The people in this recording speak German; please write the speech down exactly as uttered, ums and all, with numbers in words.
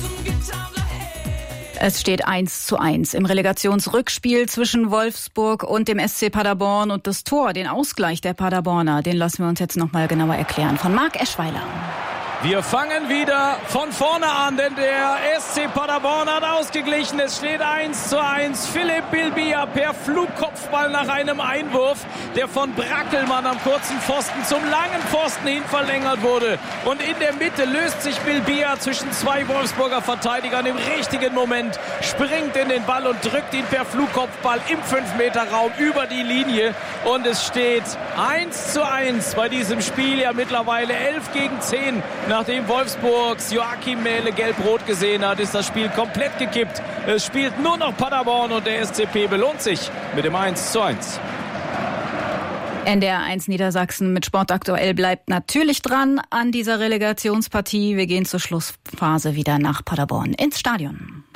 Es steht eins zu eins im Relegationsrückspiel zwischen Wolfsburg und dem S C Paderborn. Und das Tor, den Ausgleich der Paderborner, den lassen wir uns jetzt noch mal genauer erklären von Marc Eschweiler. Wir fangen wieder von vorne an, denn der S C Paderborn hat ausgeglichen. Es steht eins zu eins. Philipp Bilbia per Flugkopfball nach einem Einwurf, der von Brackelmann am kurzen Pfosten zum langen Pfosten hin verlängert wurde. Und in der Mitte löst sich Bilbia zwischen zwei Wolfsburger Verteidigern im richtigen Moment, springt in den Ball und drückt ihn per Flugkopfball im fünf Meter Raum über die Linie. Und es steht eins zu eins bei diesem Spiel, ja mittlerweile elf gegen zehn. Nachdem Wolfsburgs Joachim Mähle gelb-rot gesehen hat, ist das Spiel komplett gekippt. Es spielt nur noch Paderborn und der S C P belohnt sich mit dem eins zu eins. N D R eins Niedersachsen mit Sport aktuell bleibt natürlich dran an dieser Relegationspartie. Wir gehen zur Schlussphase wieder nach Paderborn ins Stadion.